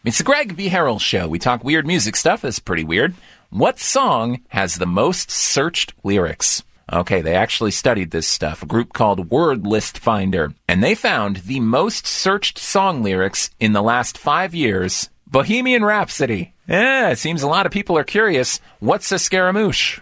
It's the Greg V. Harrell Show. We talk weird music stuff. That's pretty weird. What song has the most searched lyrics? Okay, they actually studied this stuff, a group called Word List Finder, and they found the most searched song lyrics in the last 5 years, Bohemian Rhapsody. It seems a lot of people are curious. What's a Scaramouche?